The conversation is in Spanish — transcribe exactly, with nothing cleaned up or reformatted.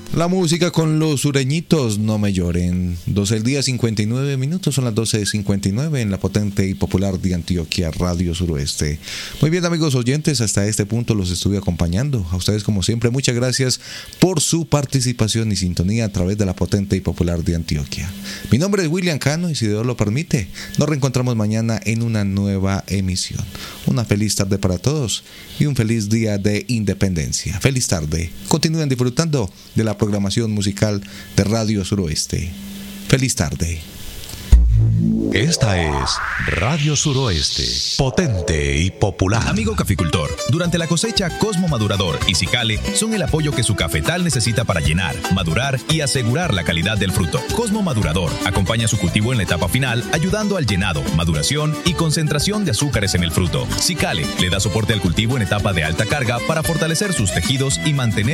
La música con los sureñitos, no me lloren. doce del día, cincuenta y nueve minutos, son las doce cincuenta y nueve en la potente y popular de Antioquia, Radio Suroeste. Muy bien, amigos oyentes, hasta este punto los estuve acompañando. A ustedes, como siempre, muchas gracias por su participación y sintonía a través de la potente y popular de Antioquia. Mi nombre es William Cano y si Dios lo permite, nos reencontramos mañana en una nueva emisión. Una feliz tarde para todos y un feliz día de independencia. Feliz tarde. Continúen disfrutando de la programación musical de Radio Suroeste. Feliz tarde. Esta es Radio Suroeste, potente y popular. Amigo caficultor, durante la cosecha, Cosmo Madurador y Cicale son el apoyo que su cafetal necesita para llenar, madurar y asegurar la calidad del fruto. Cosmo Madurador acompaña su cultivo en la etapa final, ayudando al llenado, maduración y concentración de azúcares en el fruto. Cicale le da soporte al cultivo en etapa de alta carga para fortalecer sus tejidos y mantener